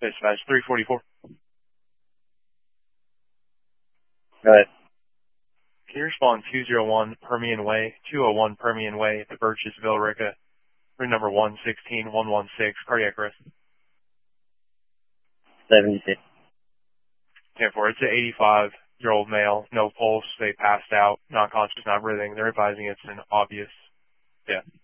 Dispatch 344. Go ahead. Can you respond 201 Permian Way, 201 Permian Way, the Birches, Villarica, room number 116116, cardiac arrest. 76. 10-4. It's an 85-year-old male, no pulse. They passed out, not conscious, not breathing. They're advising it's an obvious death.